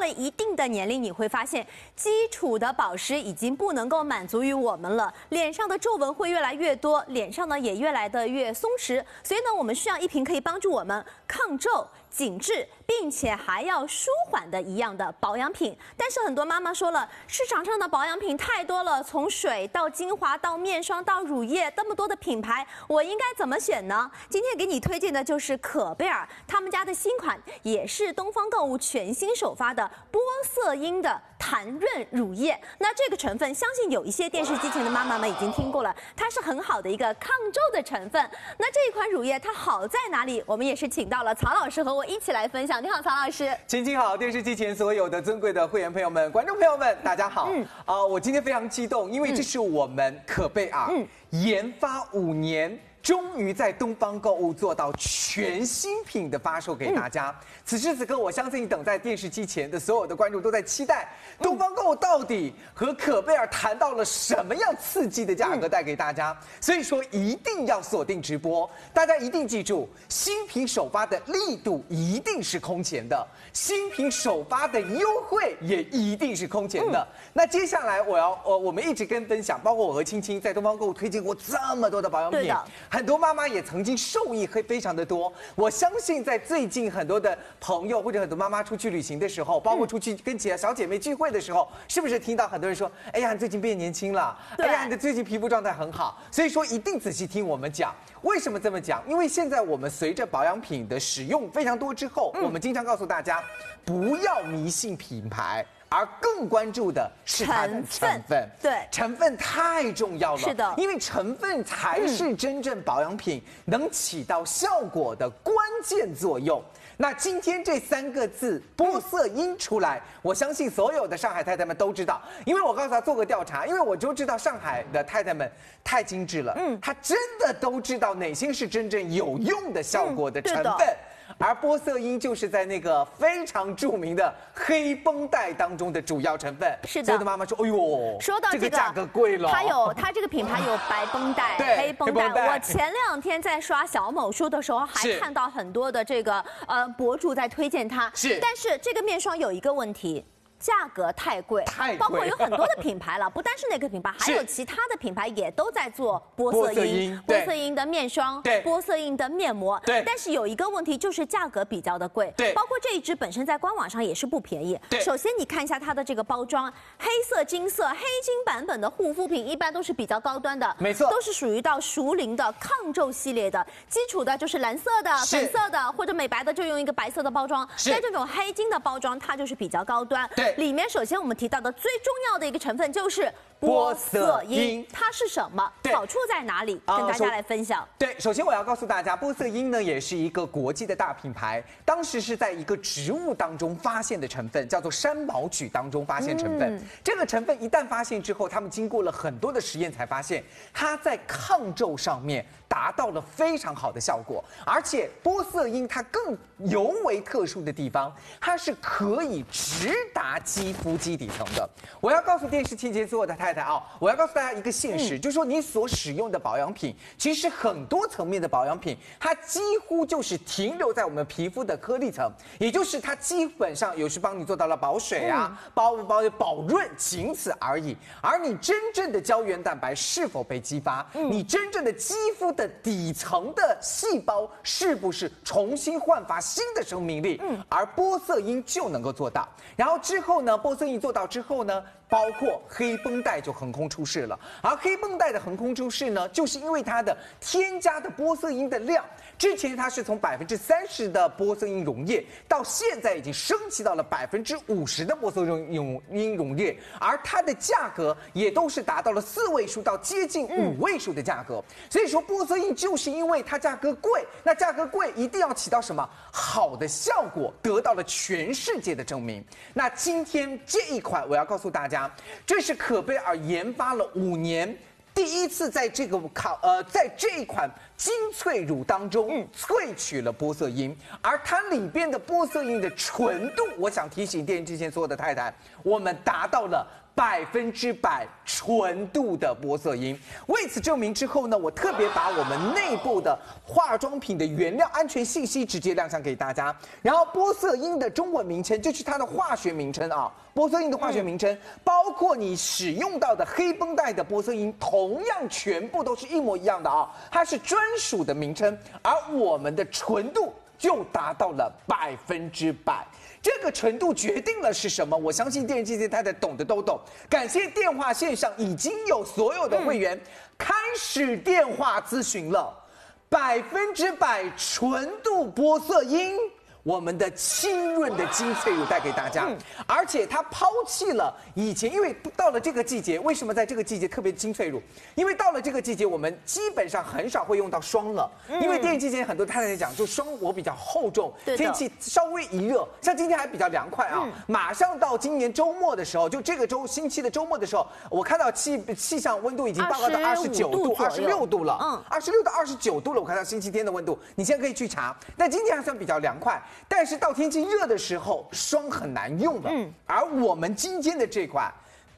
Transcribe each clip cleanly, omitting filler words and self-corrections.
一定的年龄，你会发现基础的保湿已经不能够满足于我们了，脸上的皱纹会越来越多，脸上呢也越来的越松弛，所以呢，我们需要一瓶可以帮助我们抗皱、紧致，并且还要舒缓的一样的保养品。但是很多妈妈说了，市场上的保养品太多了，从水到精华到面霜到乳液，这么多的品牌，我应该怎么选呢？今天给你推荐的就是可贝尔他们家的新款，也是东方购物全新首发的玻色因的弹润乳液。那这个成分，相信有一些电视机前的妈妈们已经听过了，它是很好的一个抗皱的成分。那这一款乳液它好在哪里？我们也是请到了曹老师和我一起来分享。你好，曹老师。 亲亲好，电视机前所有的尊贵的会员朋友们、观众朋友们，大家好。我今天非常激动，因为这是我们可贝尔研发5年。终于在东方购物做到全新品的发售给大家。此时此刻，我相信等在电视机前的所有的观众都在期待，东方购物到底和可贝尔谈到了什么样刺激的价格带给大家。所以说一定要锁定直播，大家一定记住，新品首发的力度一定是空前的，新品首发的优惠也一定是空前的。那接下来我们一直跟分享，包括我和青青在东方购物推荐过这么多的保养品。很多妈妈也曾经受益非常的多，我相信在最近很多的朋友或者很多妈妈出去旅行的时候，包括出去跟小姐妹聚会的时候，是不是听到很多人说，哎呀，你最近变年轻了，哎呀，你的最近皮肤状态很好。所以说一定仔细听我们讲，为什么这么讲？因为现在我们随着保养品的使用非常多之后，我们经常告诉大家，不要迷信品牌。而更关注的是它的成分， 对， 成分太重要了。 是的， 因为成分才是真正保养品能起到效果的关键作用。那今天这3个字玻色因出来，我相信所有的上海太太们都知道，因为我告诉她做个调查，因为我就知道上海的太太们太精致了，她真的都知道哪些是真正有用的效果的成分。而玻色因就是在那个非常著名的黑绷带当中的主要成分。 是的， 所有的妈妈说：“哎呦， 说到这个价格贵了。” 它这个品牌有白绷带、黑绷带。我前2天在刷小某书的时候，还看到很多的这个博主在推荐它。 是， 但是这个面霜有一个问题。价格太贵，包括有很多的品牌了，不单是那个品牌，还有其他的品牌也都在做玻色因的面霜，玻色因的面膜。但是有一个问题就是价格比较的贵，包括这一支本身在官网上也是不便宜。首先你看一下它的这个包装，黑色、金色、黑金版本的护肤品一般都是比较高端的， 没错， 都是属于到熟龄的抗皱系列的，基础的就是蓝色的、粉色的或者美白的就用一个白色的包装，但这种黑金的包装它就是比较高端。里面首先我们提到的最重要的一个成分就是玻色因，它是什么？好处在哪里？跟大家来分享。 对，首先我要告诉大家，玻色因呢也是一个国际的大品牌，当时是在一个植物当中发现的成分，叫做山毛榉当中发现成分。这个成分一旦发现之后，他们经过了很多的实验才发现，它在抗皱上面达到了非常好的效果，而且玻色因它更尤为特殊的地方，它是可以直达肌肤基底层的。我要告诉电视机前所有的太太啊，我要告诉大家一个现实，就是说你所使用的保养品，其实很多层面的保养品，它几乎就是停留在我们皮肤的颗粒层，也就是它基本上有时帮你做到了保水啊、保润，仅此而已。而你真正的胶原蛋白是否被激发？你真正的肌肤的底层的细胞是不是重新焕发新的生命力？而玻色因就能够做到。然后之后呢，玻色因做到之后呢，包括黑绷带就横空出世了。而黑绷带的横空出世呢，就是因为它的添加的玻色因的量，之前它是从30%的玻色因溶液，到现在已经升级到了50%的玻色因溶液，而它的价格也都是达到了4位数到接近5位数的价格。所以说玻色因就是因为它价格贵，那价格贵一定要起到什么好的效果，得到了全世界的证明。那今天这一款我要告诉大家，这是可贝尔研发了5年，第一次在这一款精粹乳当中萃取了玻色因，而它里边的玻色因的纯度，我想提醒电视机前所有的太太，我们达到了100%纯度的玻色因。为此证明之后呢，我特别把我们内部的化妆品的原料安全信息直接亮相给大家。然后玻色因的中文名称就是它的化学名称啊，玻色因的化学名称，包括你使用到的黑绷带的玻色因，同样全部都是一模一样的啊，它是专属的名称，而我们的纯度就达到了100%。这个程度决定了是什么？我相信电视机前太太懂的都懂。感谢电话线上已经有所有的会员开始电话咨询了，100%纯度玻色因。我们的清润的精粹乳带给大家，而且它抛弃了以前，因为到了这个季节，为什么在这个季节特别精粹乳？因为到了这个季节，我们基本上很少会用到霜了，因为电视机前很多太太讲，就霜我比较厚重，天气稍微一热，像今天还比较凉快啊，马上到今年周末的时候，就这个星期的周末的时候，我看到气象温度已经报告到29度、26度了，26到29度了，我看到星期天的温度，你现在可以去查，但今天还算比较凉快。但是到天气热的时候，霜很难用的。而我们今天的这款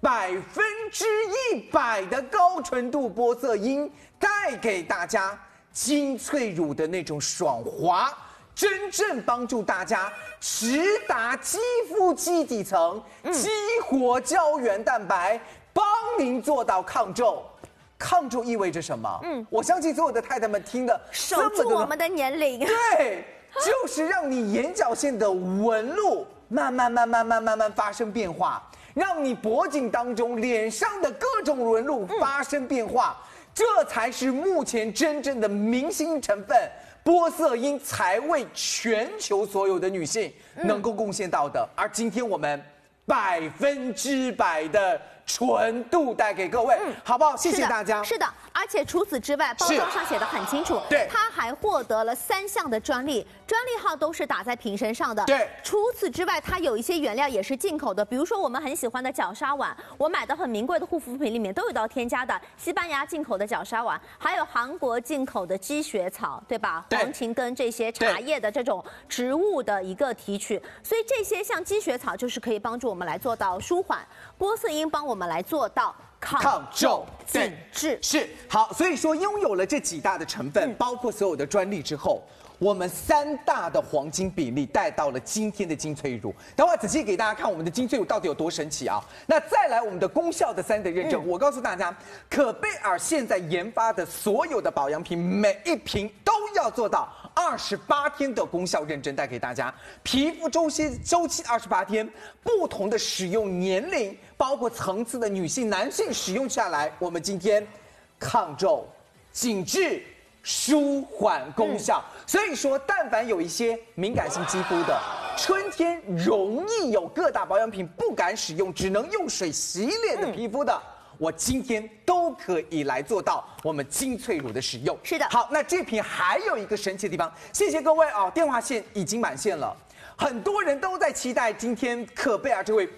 100%的高纯度玻色因，带给大家精粹乳的那种爽滑，真正帮助大家直达肌肤基底层，激活胶原蛋白，帮您做到抗皱。抗皱意味着什么？我相信所有的太太们听的， 守住我们的年龄。 对。就是让你眼角线的纹路慢慢发生变化，让你脖颈当中脸上的各种纹路发生变化，这才是目前真正的明星成分玻色因才为全球所有的女性能够贡献到的。而今天我们100%的纯度带给各位，好不好？谢谢大家。 是的，而且除此之外，包装上写的很清楚， 对， 它还获得了3项的专利，专利号都是打在瓶身上的。 对， 除此之外，它有一些原料也是进口的，比如说我们很喜欢的角鲨烷，我买的很名贵的护肤品里面都有到添加的，西班牙进口的角鲨烷，还有韩国进口的积雪草，对吧？黄芩跟这些茶叶的这种植物的一个提取，所以这些像积雪草就是可以帮助我们来做到舒缓，玻色因帮我们来做到抗皱紧致。 是好，所以说拥有了这几大的成分，包括所有的专利之后，我们3大的黄金比例带到了今天的精粹乳。等会仔细给大家看我们的精粹乳到底有多神奇啊！那再来我们的功效的3的认证，我告诉大家，可贝尔现在研发的所有的保养品，每一瓶都要做到28天的功效认证，带给大家。皮肤周期28天，不同的使用年龄，包括层次的女性、男性使用下来，我们今天抗皱、紧致、舒缓功效。所以说，但凡有一些敏感性肌肤的，春天容易有各大保养品不敢使用，只能用水洗脸的皮肤的。我今天都可以来做到我们精粹乳的使用。 是的， 好，那这瓶还有一个神奇的地方，谢谢各位啊，电话线已经满线了，很多人都在期待今天可贝尔这位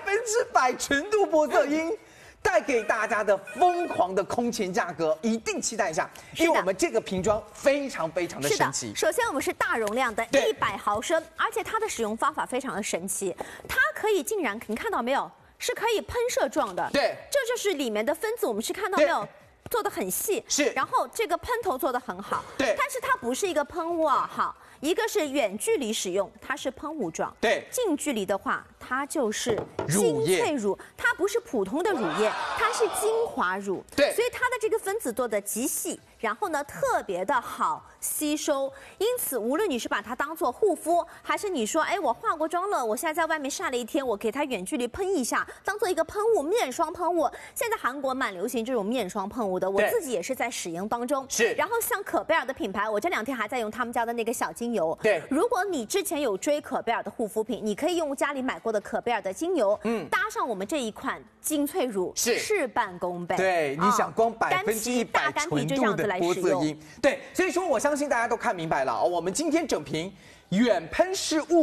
100%纯度玻色因带给大家的疯狂的空前价格，一定期待一下，因为我们这个瓶装非常的神奇。 首先我们是大容量的100毫升，而且它的使用方法非常的神奇，它可以竟然你看到没有？是可以喷射状的， 对， 这就是里面的分子，我们是看到没有？做的很细， 是， 然后这个喷头做的很好， 对， 但是它不是一个喷雾啊，好，一个是远距离使用，它是喷雾状， 对， 近距离的话，它就是精粹乳，它不是普通的乳液，它是精华乳， 对， 所以它的这个分子做的极细，然后呢特别的好吸收，因此无论你是把它当做护肤，还是你说，哎，我化过妆了，我现在在外面晒了一天，我给它远距离喷一下，当做一个喷雾，面霜喷雾，现在韩国蛮流行这种面霜喷雾的，我自己也是在使用当中。 是， 然后像可贝尔的品牌，我这2天还在用他们家的那个小精油。 对， 如果你之前有追可贝尔的护肤品，你可以用家里买过的可贝尔的精油，搭上我们这一款精粹乳，事半功倍。 对，你想光100%纯度的玻色因，对，所以说我相信大家都看明白了哦，我们今天整瓶远喷式雾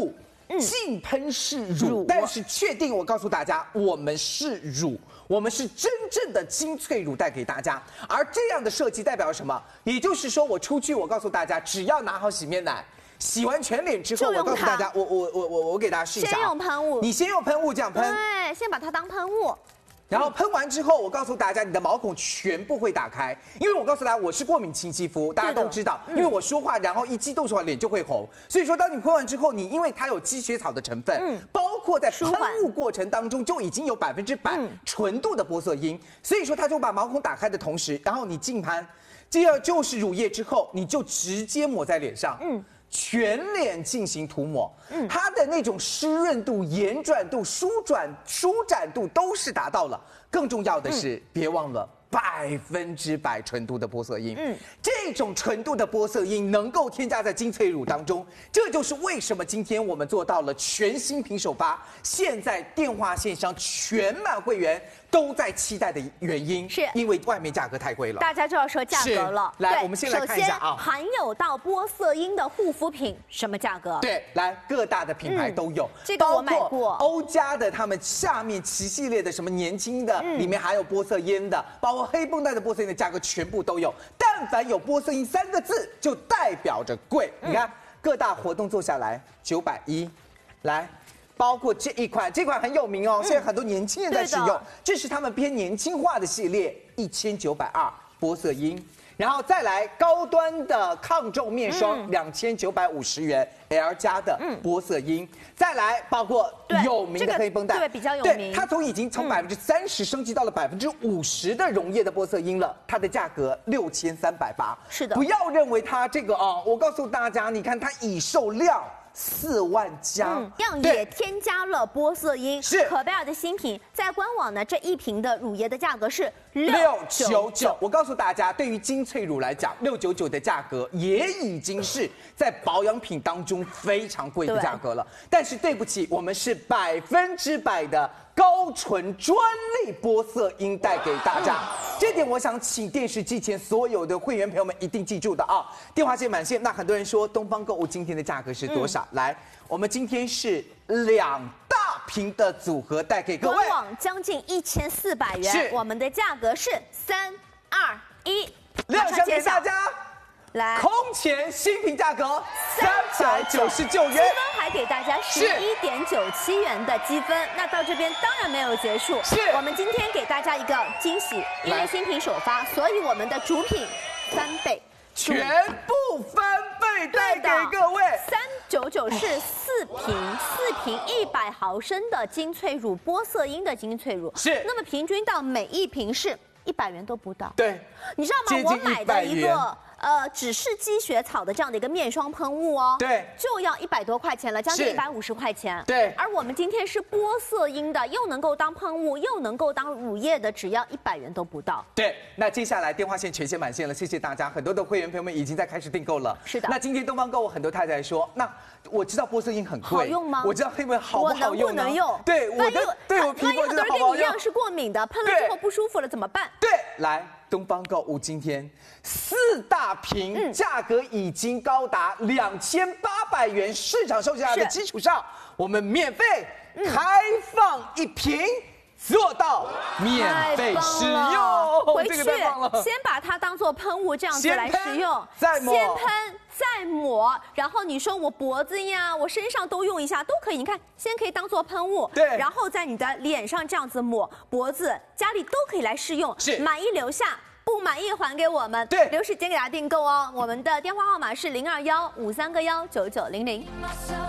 净喷式乳，但是确定我告诉大家，我们是乳。我们是真正的精粹乳带给大家，而这样的设计代表什么？也就是说，我出去，我告诉大家，只要拿好洗面奶，洗完全脸之后，我告诉大家，我给大家试一下， 先用喷雾， 你先用喷雾这样喷， 对，先把它当喷雾。 然后喷完之后，我告诉大家，你的毛孔全部会打开，因为我告诉大家，我是过敏性肌肤，大家都知道，因为我说话，然后一激动的话，脸就会红。所以说，当你喷完之后，你因为它有积雪草的成分，包括在喷雾过程当中就已经有100%纯度的玻色因，所以说它就把毛孔打开的同时，然后你浸喷，这样就是乳液之后，你就直接抹在脸上，全脸进行涂抹，它的那种湿润度、延转度、舒展度都是达到了。更重要的是，别忘了100%纯度的玻色因。这种纯度的玻色因能够添加在精粹乳当中，这就是为什么今天我们做到了全新平手发，现在电话线上全满会员都在期待的原因，是因为外面价格太贵了， 大家就要说价格了。 来，我们先来看一下啊， 含有到玻色因的护肤品什么价格？ 对，来各大的品牌都有， 这个我买过， 欧家的他们下面齐系列的什么年轻的，里面还有玻色因的，包括黑绷带的玻色因的价格全部都有。但凡有玻色因3个字，就代表着贵。你看各大活动做下来910，来。包括这一款，这款很有名哦，现在很多年轻人在使用，这是他们偏年轻化的系列，1920玻色因，然后再来高端的抗皱面霜，2950元 L 加的玻色因，再来包括有名的黑绷带， 对，比较有名， 它已经从30%升级到了50%的溶液的玻色因了，它的价格6380， 是的， 不要认为它这个哦，我告诉大家，你看它已售量4万加， 也添加了玻色因， 是可贝尔的新品，在官网呢，这一瓶的乳液的价格是699。 我告诉大家，对于精粹乳来讲，699的价格也已经是在保养品当中非常贵的价格了。但是对不起，我们是100%的高纯专利玻色因带给大家。这点我想请电视机前所有的会员朋友们一定记住的啊！电话线满线，那很多人说东方购物今天的价格是多少？来，我们今天是2大瓶的组合带给各位， 官网将近1400元，我们的价格是3、2、1， 亮相给大家。 来， 空前新品价格399元，积分还给大家11.97元的积分。那到这边当然没有结束，我们今天给大家一个惊喜，因为新品首发，所以我们的主品3倍， 全部翻倍带给各位。 399是4瓶100毫升的精粹乳，玻色因的精粹乳， 是。 那么平均到每一瓶是100元都不到。 对， 你知道吗？我买的一个。只是积雪草的这样的一个面霜喷雾哦， 对， 就要100多块钱了，将近150块钱。 对， 而我们今天是玻色因的，又能够当喷雾，又能够当乳液的，只要100元都不到。 对，那接下来电话线全线满线了，谢谢大家，很多的会员朋友们已经在开始订购了。 是的。 那今天东方购物很多太太说，那我知道玻色因很贵， 好用吗？ 我知道黑纹好不好用呢？ 能不能用？ 对，我皮肤很多人跟你一样是过敏的，喷了之后不舒服了怎么办？ 对，来。东方购物今天4大瓶，价格已经高达2800元，市场售价的基础上，我们免费开放1瓶，做到免费使用。 回去先把它当做喷雾这样子来使用， 再抹， 先喷再抹，然后你说我脖子呀，我身上都用一下都可以。你看，先可以当做喷雾， 对， 然后在你的脸上这样子抹，脖子、家里都可以来试用， 是满意留下。不满意还给我们， 对， 留时间给大家订购哦。我们的电话号码是02153919900。